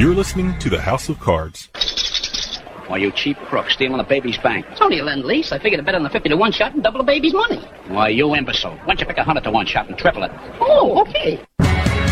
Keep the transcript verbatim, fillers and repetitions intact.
You're listening to the House of Cards. Why, you cheap crook, stealing a baby's bank. It's only a lend-lease. I figured to bet on the fifty to one shot and double the baby's money. Why, you imbecile. Why don't you pick a hundred to one shot and triple it? Oh, okay.